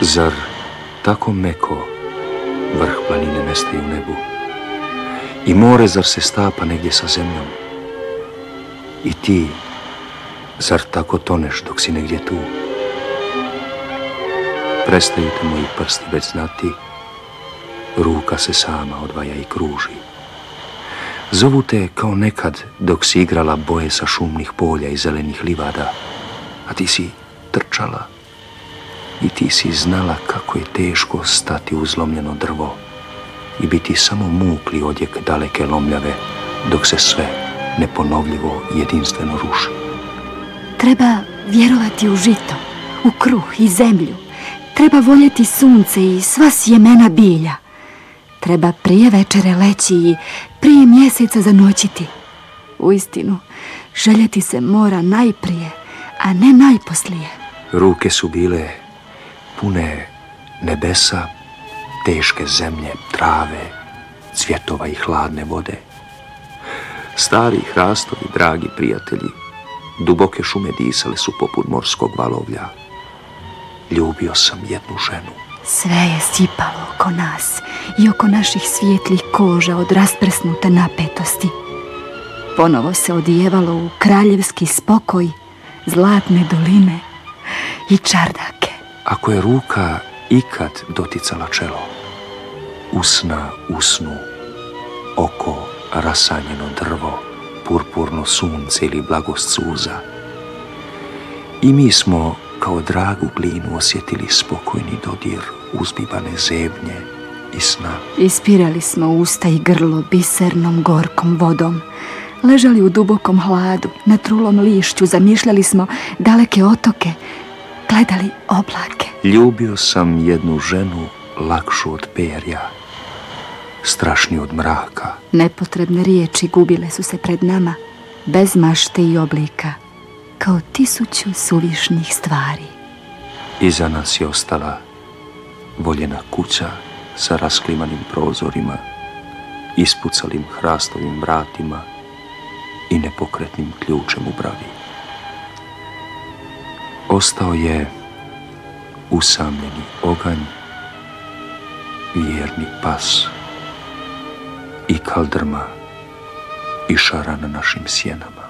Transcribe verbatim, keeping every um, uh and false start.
Zar tako meko vrh planine nestaje u nebu? I more zar se stapa negdje sa zemljom? I ti, zar tako toneš dok si negdje tu? Prestaju te moji prsti već znati, ruka se sama odvaja i kruži. Zovu te kao nekad dok si igrala boje sa šumnih polja i zelenih livada, a ti si trčala i ti si znala kako je teško stati u zlomljeno drvo i biti samo mukli odjek daleke lomljave dok se sve neponovljivo jedinstveno ruši. Treba vjerovati u žito, u kruh i zemlju. Treba voljeti sunce i sva sjemena bilja. Treba prije večere leći i prije mjeseca zanoćiti. Uistinu, željeti se mora najprije, a ne najposlije. Ruke su bile pune nebesa, teške zemlje, trave, cvjetova i hladne vode. Stari hrastovi, dragi prijatelji, duboke šume disale su poput morskog valovlja. Ljubio sam jednu ženu. Sve je sipalo oko nas i oko naših svijetlih koža od rasprsnute napetosti. Ponovo se odijevalo u kraljevski spokoj, zlatne doline i čardake. Ako je ruka ikad doticala čelo, usna usnu, oko rasanjeno drvo, purpurno sunce ili blagost suza, i mi smo kao dragu glinu osjetili spokojni dodir uzbibane zebnje i sna. Ispirali smo usta i grlo bisernom gorkom vodom. Ležali u dubokom hladu, na trulom lišću, zamišljali smo daleke otoke, gledali oblake. Ljubio sam jednu ženu lakšu od perja, strašniju od mraka. Nepotrebne riječi gubile su se pred nama, bez mašte i oblika, kao tisuću suvišnih stvari. Iza nas je ostala voljena kuća sa rasklimanim prozorima, ispucalim hrastovim vratima i nepokretnim ključem u bravi. Ostao je usamljeni oganj, vjerni pas i kaldrma i šara na našim sjenama.